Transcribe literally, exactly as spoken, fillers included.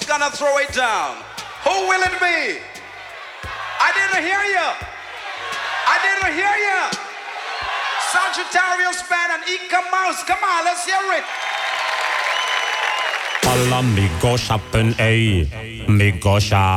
gonna throw it down? Who will it be? I didn't hear you. I didn't hear you. Sagittarius Band and Ika Mouse. Come on, let's hear it. Alla mig gå shoppen, ey. Mig gå shop.